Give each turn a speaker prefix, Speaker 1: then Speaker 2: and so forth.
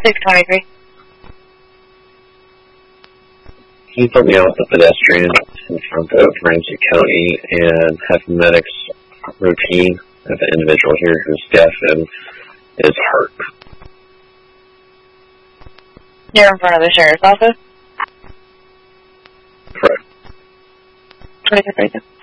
Speaker 1: 623.
Speaker 2: Can you put me out with a pedestrian in front of Ramsey County and have medics routine of an individual here who's deaf and is hurt?
Speaker 1: You're in front of the sheriff's office?
Speaker 2: Correct.
Speaker 1: 23.